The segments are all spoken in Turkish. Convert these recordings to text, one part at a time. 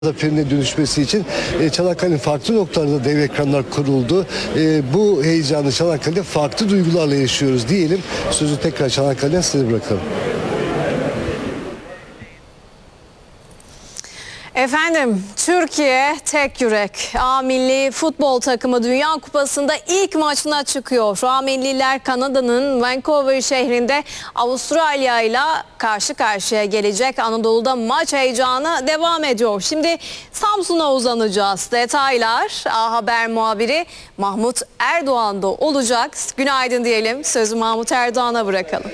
zaferine dönüşmesi için Çanakkale'nin farklı noktalarında dev ekranlar kuruldu. Bu heyecanı Çanakkale'de farklı duygularla yaşıyoruz diyelim. Sözü tekrar Çanakkale'den size bırakalım. Efendim, Türkiye tek yürek. A Milli Futbol Takımı Dünya Kupası'nda ilk maçına çıkıyor. A Milliler Kanada'nın Vancouver şehrinde Avustralya ile karşı karşıya gelecek. Anadolu'da maç heyecanı devam ediyor. Şimdi Samsun'a uzanacağız. Detaylar A Haber muhabiri Mahmut Erdoğan'da olacak. Günaydın diyelim. Sözü Mahmut Erdoğan'a bırakalım.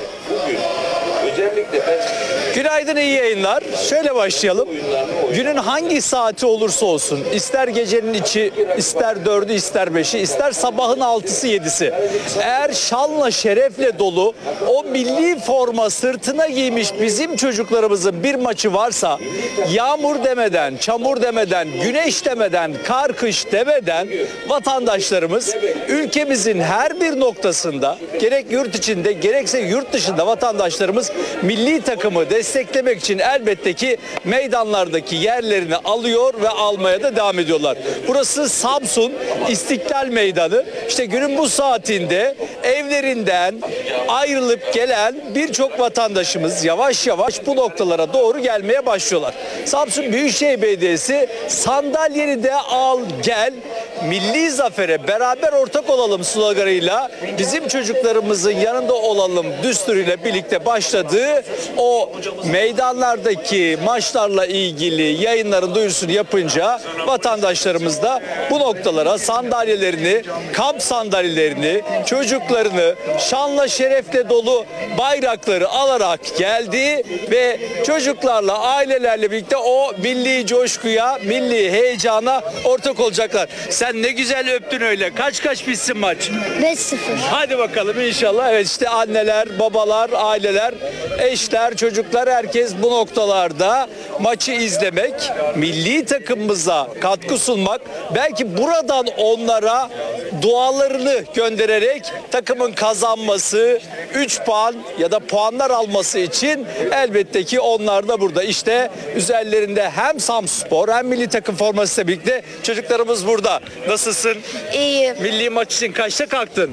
Günaydın, iyi yayınlar. Şöyle başlayalım. Günün hangi saati olursa olsun, ister gecenin içi, ister 4'ü, ister 5'i, ister sabahın 6'sı 7'si. Eğer şanla şerefle dolu o milli forma sırtına giymiş bizim çocuklarımızın bir maçı varsa, yağmur demeden, çamur demeden, güneş demeden, kar kış demeden vatandaşlarımız ülkemizin her bir noktasında, gerek yurt içinde gerekse yurt dışında vatandaşlarımız milli takımı desteklemek için elbette ki meydanlardaki yerlerini alıyor ve almaya da devam ediyorlar. Burası Samsun İstiklal Meydanı. İşte günün bu saatinde evlerinden ayrılıp gelen birçok vatandaşımız yavaş yavaş bu noktalara doğru gelmeye başlıyorlar. Samsun Büyükşehir Belediyesi sandalyeni de al gel, milli zafere beraber ortak olalım sloganıyla bizim çocuklarımızın yanında olalım düsturuyla birlikte başladığı o meydanlardaki maçlarla ilgili yayınların duyurusunu yapınca vatandaşlarımız da bu noktalara sandalyelerini, kamp sandalyelerini, çocuklarını, şanla şerefle dolu bayrakları alarak geldi ve çocuklarla, ailelerle birlikte o milli coşkuya, milli heyecana ortak olacaklar. Sen ne güzel öptün öyle. Kaç bitsin maç? 5-0. Hadi bakalım inşallah. Evet, işte anneler, babalar, aileler, eşler, çocuklar, herkes bu noktalarda maçı izlemek, milli takımımıza katkı sunmak, belki buradan onlara dualarını göndererek takımın kazanması, 3 puan ya da puanlar alması için elbette ki onlar da burada. İşte üzerlerinde hem Samspor hem milli takım formasıyla birlikte çocuklarımız burada. Nasılsın? İyi. Milli maç için kaçta kalktın?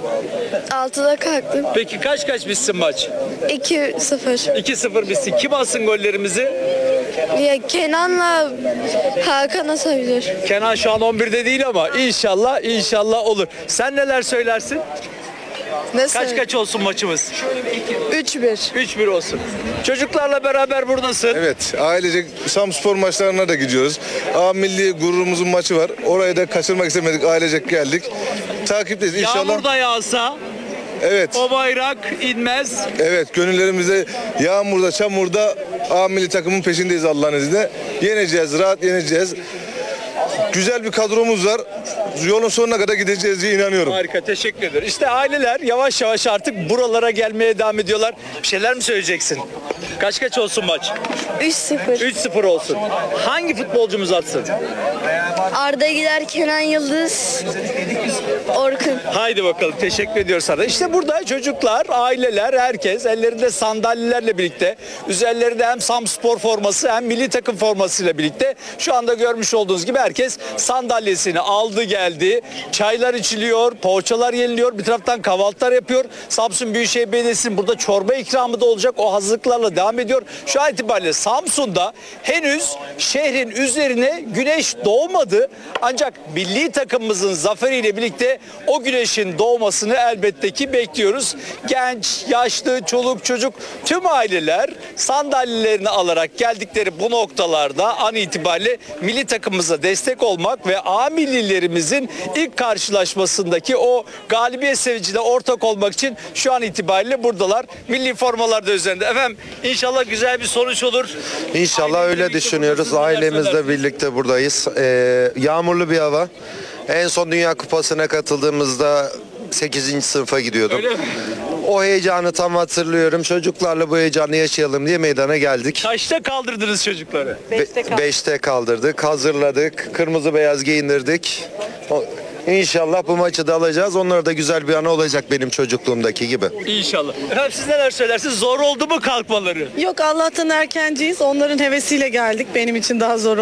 6'da kalktım. Peki kaç bitsin maç? 2-0. 2-0 bitsin. Kim alsın gollerimizi? Ya Kenan'la Hakan atabilir. Kenan şu an 11'de değil ama inşallah olur. Sen neler söylersin? Nasıl? Kaç olsun maçımız? 3-1. 3-1 olsun. Çocuklarla beraber buradasın. Evet, ailecek Samspor maçlarına da gidiyoruz. A Milli gururumuzun maçı var. Orayı da kaçırmak istemedik, ailecek geldik. Takipteyiz inşallah. Yağmur da yağsa Evet. o bayrak inmez. Evet, gönüllerimizde yağmurda, çamurda A Milli takımın peşindeyiz Allah'ın izniyle. Yeneceğiz, rahat yeneceğiz. Güzel bir kadromuz var. Yolun sonuna kadar gideceğiz diye inanıyorum. Harika, teşekkür ederim. İşte aileler yavaş yavaş artık buralara gelmeye devam ediyorlar. Bir şeyler mi söyleyeceksin? Kaç olsun maç? 3-0. 3-0 olsun. Hangi futbolcumuz atsın? Arda Gider, Kenan Yıldız, Orkun. Haydi bakalım, teşekkür ediyoruz sana. İşte burada çocuklar, aileler, herkes ellerinde sandalyelerle birlikte, üzerlerinde hem Samspor forması hem milli takım formasıyla birlikte şu anda görmüş olduğunuz gibi herkes sandalyesini aldı geldi. Çaylar içiliyor, poğaçalar yeniliyor, bir taraftan kahvaltılar yapıyor. Samsun Büyükşehir Belediyesi'nin burada çorba ikramı da olacak. O hazırlıklarla devam ediyor. Şu an itibariyle Samsun'da henüz şehrin üzerine güneş doğmadı. Ancak milli takımımızın zaferiyle birlikte o güneşin doğmasını elbette ki bekliyoruz. Genç, yaşlı, çoluk, çocuk tüm aileler sandalyelerini alarak geldikleri bu noktalarda an itibariyle milli takımımıza destek olmak ve A millilerimizin ilk karşılaşmasındaki o galibiyet sevincine ortak olmak için şu an itibariyle buradalar. Milli formalar da üzerinde. Efendim inşallah güzel bir sonuç olur. İnşallah öyle düşünüyoruz. Ailemizle birlikte buradayız. Yağmurlu bir hava. En son Dünya Kupası'na katıldığımızda 8. sınıfa gidiyordum. Öyle mi? O heyecanı tam hatırlıyorum. Çocuklarla bu heyecanı yaşayalım diye meydana geldik. Kaçta kaldırdınız çocukları? 5'te kaldırdık, hazırladık, kırmızı beyaz giyindirdik. İnşallah bu maçı da alacağız. Onlar da güzel bir anı olacak benim çocukluğumdaki gibi. İnşallah. Efendim siz neler söylersiniz? Zor oldu mu kalkmaları? Yok Allah'tan erkenciyiz. Onların hevesiyle geldik. Benim için daha zor